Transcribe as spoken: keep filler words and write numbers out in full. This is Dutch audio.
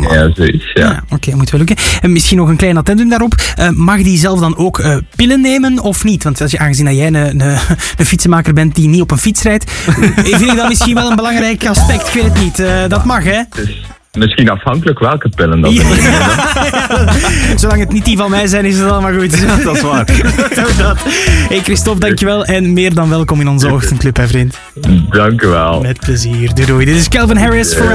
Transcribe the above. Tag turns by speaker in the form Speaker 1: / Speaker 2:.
Speaker 1: Ja, zoiets, ja.
Speaker 2: ja Oké, okay, moet wel lukken. En misschien nog een klein addendum daarop. Uh, mag die zelf dan ook uh, pillen nemen of niet? Want als je, aangezien dat jij een, een, een fietsenmaker bent die niet op een fiets rijdt, vind ik dat misschien wel een belangrijk aspect. Ik weet het niet. Uh, dat mag, hè?
Speaker 1: Dus misschien afhankelijk welke pillen dat
Speaker 2: ja. Zolang het niet die van mij zijn, is het allemaal goed.
Speaker 3: Ja, dat is waar.
Speaker 2: dat. Hey Christophe, dankjewel. En meer dan welkom in onze ochtendclub, hè vriend.
Speaker 1: Dank u wel.
Speaker 2: Met plezier. Doei doei. Dit is Calvin Harris voor